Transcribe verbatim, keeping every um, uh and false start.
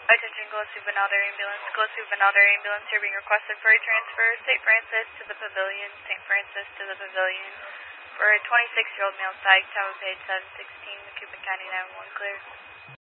Attention, Gillespie Benalder Ambulance. Gillespie Benalder Ambulance, you're being requested for a transfer. Saint Francis to the Pavilion. Saint Francis to the Pavilion. For a twenty-six-year-old male psych, time of page seven sixteen, Macoupin County nine one one clear.